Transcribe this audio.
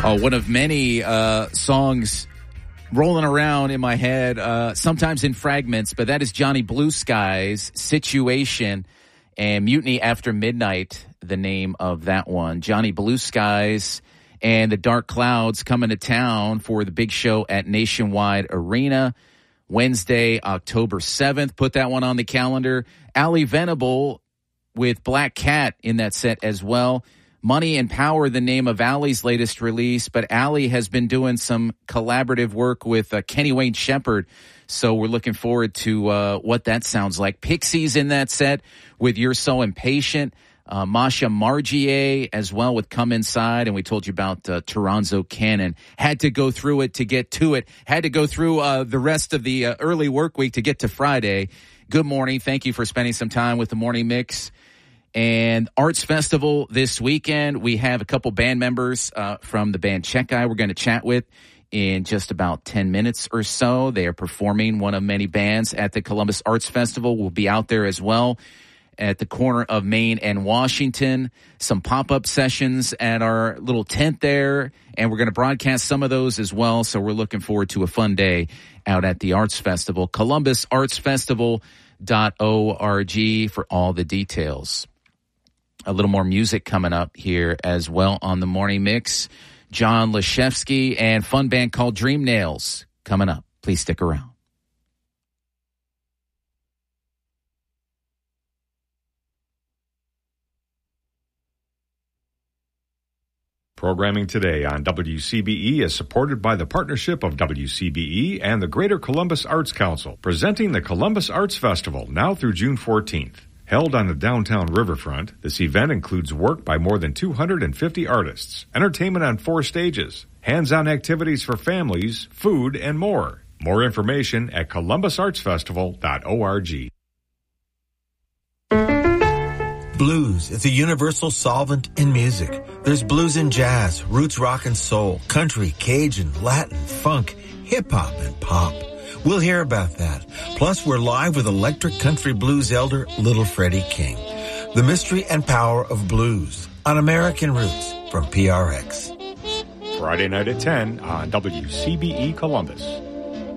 One of many songs rolling around in my head, sometimes in fragments, but that is Johnny Blue Skies' Situation and Mutiny After Midnight, the name of that one. Johnny Blue Skies and the Dark Clouds coming to town for the big show at Nationwide Arena, Wednesday, October 7th. Put that one on the calendar. Ali Venable with Black Cat in that set as well. Money and Power, the name of Ali's latest release, but Ali has been doing some collaborative work with Kenny Wayne Shepherd, so we're looking forward to what that sounds like. Pixies in that set with You're So Impatient. Masha Margier as well with Come Inside, and we told you about Toronzo Cannon. Had to go through it to get to it. Had to go through the rest of the early work week to get to Friday. Good morning. Thank you for spending some time with the Morning Mix. And Arts Festival this weekend. We have a couple band members from the band Check Eye we're going to chat with in just about 10 minutes or so. They are performing, one of many bands at the Columbus Arts Festival. We'll be out there as well at the corner of Main and Washington. Some pop-up sessions at our little tent there, and we're going to broadcast some of those as well. So we're looking forward to a fun day out at the Arts Festival. ColumbusArtsFestival.org for all the details. A little more music coming up here as well on the Morning Mix. John Leshevsky and fun band called Dream Nails coming up. Please stick around. Programming today on WCBE is supported by the partnership of WCBE and the Greater Columbus Arts Council, presenting the Columbus Arts Festival now through June 14th. Held on the downtown riverfront, this event includes work by more than 250 artists, entertainment on 4 stages, hands-on activities for families, food, and more. More information at columbusartsfestival.org. Blues is a universal solvent in music. There's blues in jazz, roots rock and soul, country, Cajun, Latin, funk, hip-hop, and pop. We'll hear about that. Plus, we're live with electric country blues elder Little Freddie King. The mystery and power of blues on American Roots from PRX. Friday night at 10 on WCBE Columbus.